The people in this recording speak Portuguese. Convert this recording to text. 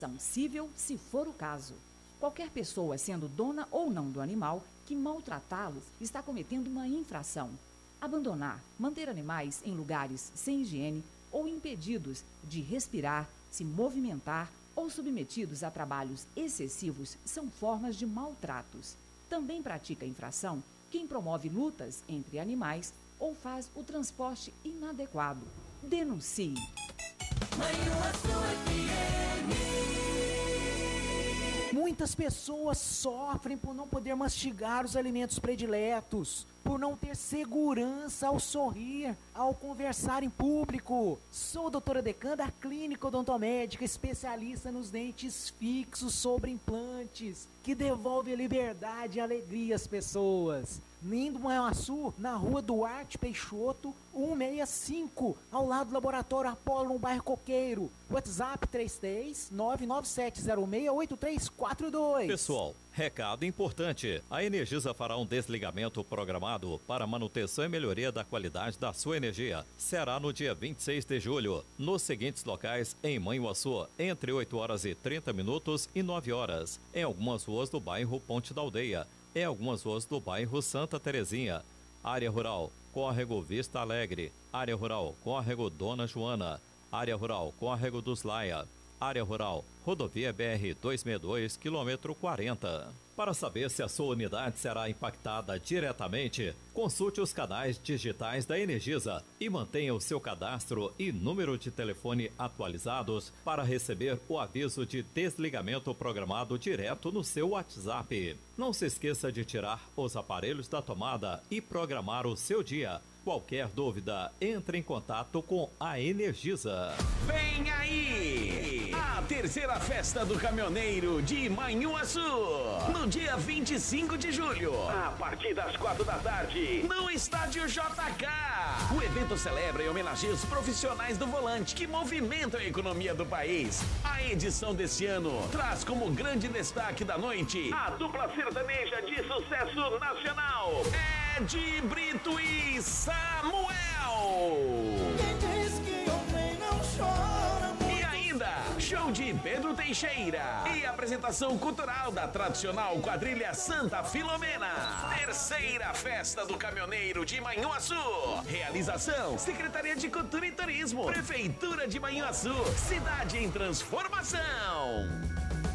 cível, se for o caso. Qualquer pessoa, sendo dona ou não do animal, que maltratá-lo está cometendo uma infração. Abandonar, manter animais em lugares sem higiene ou impedidos de respirar, se movimentar ou submetidos a trabalhos excessivos são formas de maltratos. Também pratica infração quem promove lutas entre animais ou faz o transporte inadequado. Denuncie. Muitas pessoas sofrem por não poder mastigar os alimentos prediletos, por não ter segurança ao sorrir, ao conversar em público. Sou a doutora Decan da Clínica Odontomédica, especialista nos dentes fixos sobre implantes, que devolve a liberdade e alegria às pessoas. Lindo Manhuaçu, na rua Duarte Peixoto, 165, ao lado do Laboratório Apolo, no bairro Coqueiro. WhatsApp 33997068342. Pessoal, recado importante. A Energisa fará um desligamento programado para manutenção e melhoria da qualidade da sua energia. Será no dia 26 de julho, nos seguintes locais em Manhuaçu, entre 8 horas e 30 minutos e 9 horas. Em algumas ruas do bairro Ponte da Aldeia. Em algumas ruas do bairro Santa Terezinha. Área Rural, Córrego Vista Alegre. Área Rural, Córrego Dona Joana. Área Rural, Córrego dos Laia. Área Rural, Rodovia BR 262, quilômetro 40. Para saber se a sua unidade será impactada diretamente, consulte os canais digitais da Energisa e mantenha o seu cadastro e número de telefone atualizados para receber o aviso de desligamento programado direto no seu WhatsApp. Não se esqueça de tirar os aparelhos da tomada e programar o seu dia. Qualquer dúvida, entre em contato com a Energisa. Vem aí! A terceira festa do caminhoneiro de Manhuaçu, no dia 25 de julho, a partir das 4 da tarde, no Estádio JK. O evento celebra e homenageia os profissionais do volante que movimentam a economia do país. A edição desse ano traz como grande destaque da noite a dupla sertaneja de sucesso nacional, Ed Brito e Samuel. Quem diz que homem não chora, e ainda, show de Pedro Teixeira e apresentação cultural da tradicional quadrilha Santa Filomena. Terceira festa do caminhoneiro de Manhuaçu. Realização: Secretaria de Cultura e Turismo, Prefeitura de Manhuaçu, cidade em transformação.